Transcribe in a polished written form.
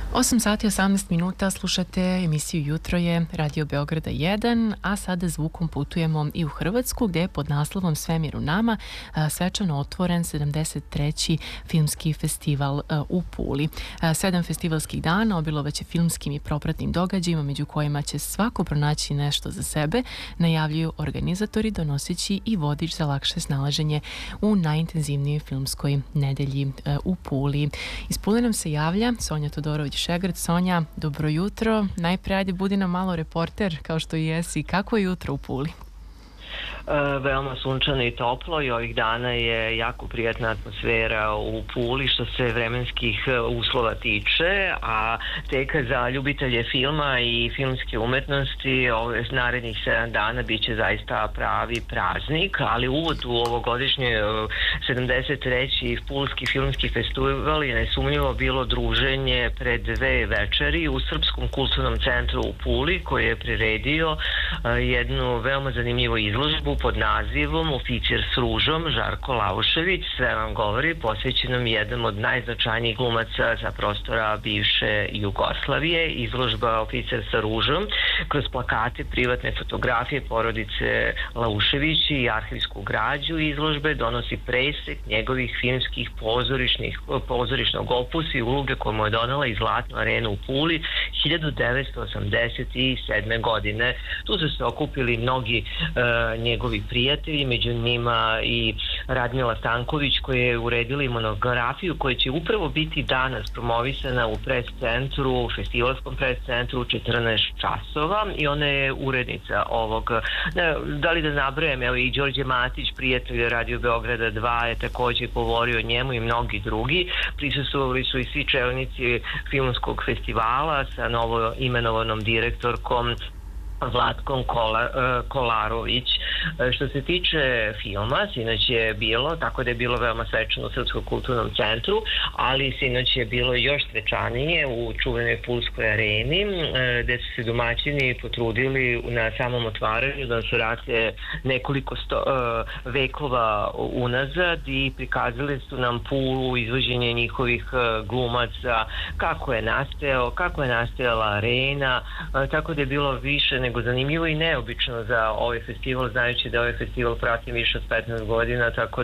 8 sati 18 minuta slušate emisiju Jutro je Radio Beograda 1, a sada zvukom putujemo i u Hrvatsku gdje je pod naslovom Svemir u nama svečano otvoren 73. filmski festival u Puli. 7 festivalskih dana obilovaće filmskim i propratnim događajima među kojima će svako pronaći nešto za sebe, najavljuju organizatori donoseći i vodič za lakše snalaženje u najintenzivnijoj filmskoj nedelji u Puli. Iz Pule nam se javlja Sonja Todorović-Šegrc. Sonja, dobro jutro. Najpre, ajde, budi nam malo reporter, kao što i jesi. Kako je jutro u Puli? Veoma sunčano i toplo i ovih dana je jako prijatna atmosfera u Puli što se vremenskih uslova tiče, a tek za ljubitelje filma i filmske umetnosti narednih 7 dana bit će zaista pravi praznik, ali uvod u ovogodišnji 73. Pulski filmski festival je nesumnjivo bilo druženje pred 2 večeri u Srpskom kulturnom centru u Puli, koji je priredio jednu veoma zanimljivu izložbu pod nazivom Oficir s ružom, Žarko Laušević, sve vam govori, posvećenom jednom od najznačajnijih glumaca za prostora bivše Jugoslavije. Izložba Oficir sa ružom kroz plakate, privatne fotografije porodice Laušević i arhivsku građu izložbe donosi presek njegovih filmskih pozorišnog opusa i uloge koje mu je donela i Zlatnu arenu u Puli 1987. godine. Tu su se okupili mnogi njegovi prijatelji, među njima i Radmila Stanković, koja je uredila i monografiju koja će upravo biti danas promovisana u pres centru, festivalskom pres centru u 14 časova i ona je urednica ovog. Da li da nabrojam, evo i Đorđe Matić, prijatelj Radio Beograda 2, je također govorio o njemu i mnogi drugi. Prisustvovali su i svi čelnici filmskog festivala sa novo imenovanom direktorkom Vlatkom Kolarović. Što se tiče filma, sinoć je bilo, tako da je bilo veoma svečano u Srpskom kulturnom centru, ali sinoć je bilo još svečanije u čuvenoj Pulskoj areni, gde su se domaćini potrudili na samom otvaranju da se vrate nekoliko vekova unazad i prikazali su nam Pulu, izvođenje njihovih glumaca, kako je nastajala arena, tako da je bilo više nego zanimljivo i neobično za ovaj festival, znajući da ovaj festival pratim više od 15 godina, tako